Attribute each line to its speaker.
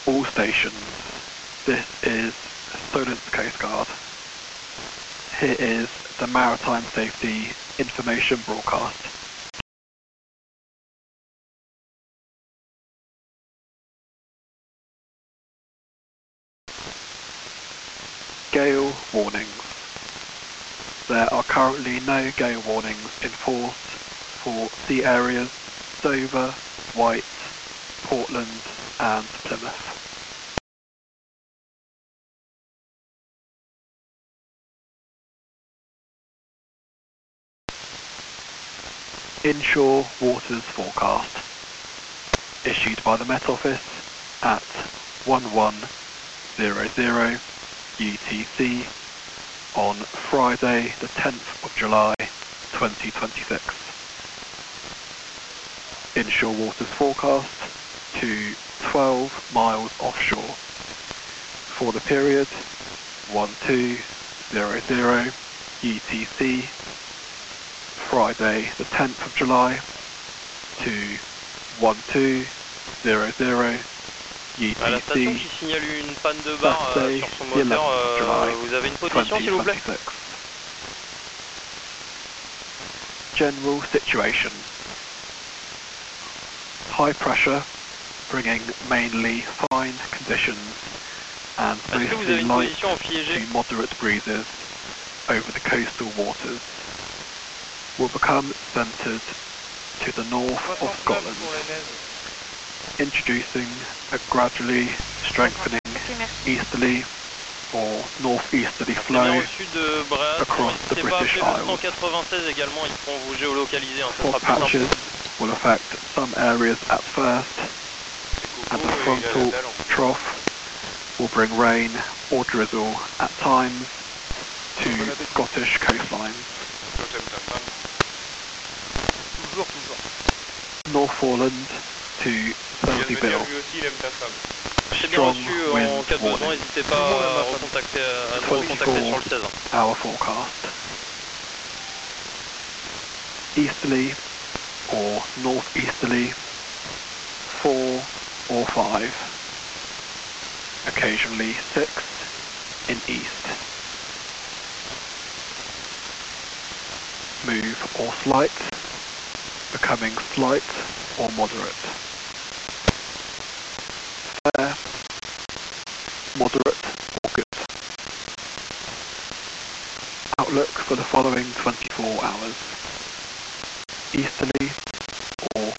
Speaker 1: All stations, this is Solent Coast Guard. Here is the Maritime Safety Information Broadcast. Gale warnings. There are currently no gale warnings in force for sea areas Dover, White, Portland and Plymouth. Inshore waters forecast, issued by the Met Office at 11:00 UTC on Friday the 10th of July 2026. Inshore waters forecast to 12 miles offshore for the period 12:00 UTC Friday the 10th of July to 12:00 UTC
Speaker 2: la station qui signale une panne de barre sur son moteur, vous avez une position s'il vous plaît?
Speaker 1: General situation. High pressure, bringing mainly fine conditions and mostly light to moderate breezes over the coastal waters, will become centred to the north of Scotland, introducing a gradually strengthening easterly or northeasterly flow across the British Isles. Fog patches will affect some areas at first, and the frontal trough will bring rain or drizzle at times to Scottish coastlines. Northumberland to Selbyville. Strong wind warning. 24-hour forecast. Easterly or northeasterly 4 or 5. Occasionally 6 in east. Smooth or slight, becoming slight or moderate. Fair, moderate or good. Outlook for the following 24 hours. Easterly